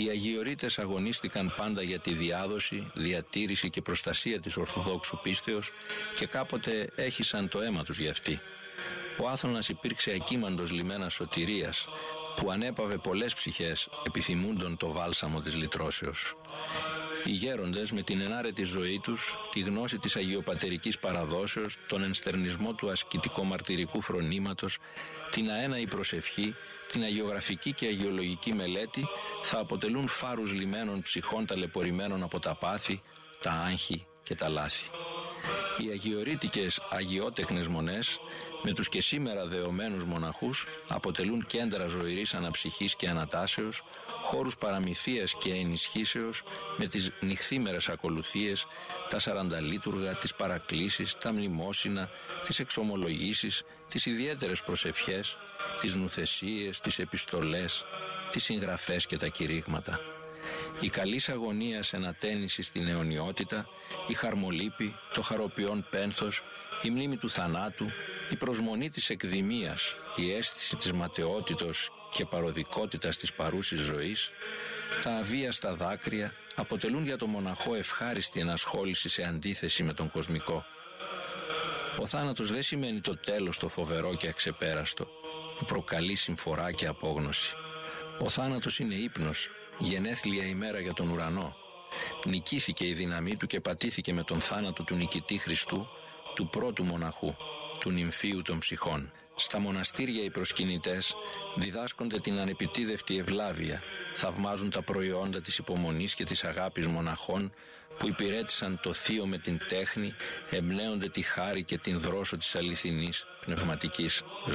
Οι Αγιορείτες αγωνίστηκαν πάντα για τη διάδοση, διατήρηση και προστασία της Ορθοδόξου πίστεως και κάποτε έχισαν το αίμα τους γι' αυτή. Ο Άθωνας υπήρξε ακίμαντος λιμένας σωτηρίας που ανέπαβε πολλές ψυχές επιθυμούντων το βάλσαμο της λυτρώσεως. Οι γέροντες με την ενάρετη ζωή τους, τη γνώση της αγιοπατερικής παραδόσεως, τον ενστερνισμό του ασκητικο-μαρτυρικού φρονήματος, την αέναη προσευχή, την αγιογραφική και αγιολογική μελέτη θα αποτελούν φάρους λιμένων ψυχών ταλαιπωρημένων από τα πάθη, τα άγχη και τα λάθη. Οι αγιορείτικες αγιότεκνες μονές με τους και σήμερα δεωμένους μοναχούς αποτελούν κέντρα ζωηρής αναψυχής και ανατάσεως, χώρους παραμυθίας και ενισχύσεως με τις νυχθήμερες ακολουθίες, τα σαρανταλίτουργα, τις παρακλήσεις, τα μνημόσυνα, τις εξομολογήσεις, τις ιδιαίτερες προσευχές, τις νουθεσίες, τις επιστολές, τις συγγραφές και τα κηρύγματα. Η καλής αγωνίας ενατένιση στην αιωνιότητα, η χαρμολύπη, το χαροποιόν πένθος, η μνήμη του θανάτου, η προσμονή της εκδημίας, η αίσθηση της ματαιότητος και παροδικότητας της παρούσης ζωής, τα αβίαστα δάκρυα αποτελούν για τον μοναχό ευχάριστη ενασχόληση σε αντίθεση με τον κοσμικό. Ο θάνατος δεν σημαίνει το τέλος το φοβερό και αξεπέραστο που προκαλεί συμφορά και απόγνωση. Ο θάνατος είναι ύπνος, γενέθλια ημέρα για τον ουρανό. Νικήθηκε η δύναμή του και πατήθηκε με τον θάνατο του νικητή Χριστού, του πρώτου μοναχού, του νυμφίου των ψυχών. Στα μοναστήρια οι προσκυνητές διδάσκονται την ανεπιτίδευτη ευλάβεια, θαυμάζουν τα προϊόντα της υπομονής και της αγάπης μοναχών που υπηρέτησαν το θείο με την τέχνη, εμπνέονται τη χάρη και την δρόσο της αληθινής πνευματικής